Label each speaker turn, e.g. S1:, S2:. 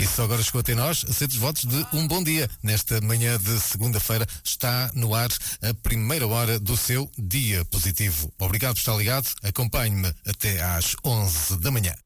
S1: E só agora chegou até nós, aceitos votos de um bom dia. Nesta manhã de segunda-feira está no ar a primeira hora do seu dia positivo. Obrigado por estar ligado. Acompanhe-me até às 11 da manhã.